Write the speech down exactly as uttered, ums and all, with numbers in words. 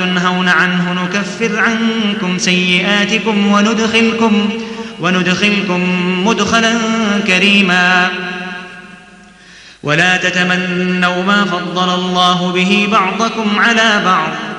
تنهون عنه نكفر عنكم سيئاتكم وندخلكم, وندخلكم مدخلا كريما. ولا تتمنوا ما فضل الله به بعضكم على بعض